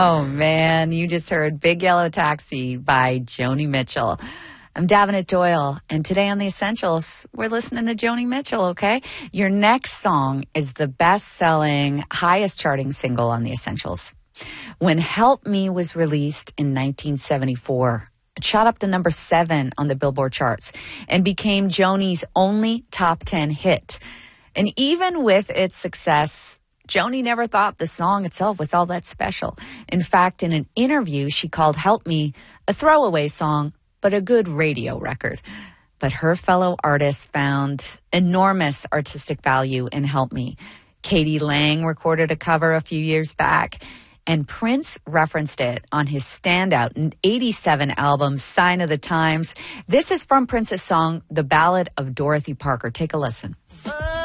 Oh, man, you just heard Big Yellow Taxi by Joni Mitchell. I'm Davenant Doyle, and today on The Essentials, we're listening to Joni Mitchell, okay? Your next song is the best-selling, highest-charting single on The Essentials. When Help Me was released in 1974, it shot up to number 7 on the Billboard charts and became Joni's only top 10 hit. And even with its success, Joni never thought the song itself was all that special. In fact, in an interview, she called Help Me a throwaway song, but a good radio record. But her fellow artists found enormous artistic value in Help Me. Katie Lang recorded a cover a few years back, and Prince referenced it on his standout 87 album, Sign of the Times. This is from Prince's song, The Ballad of Dorothy Parker. Take a listen.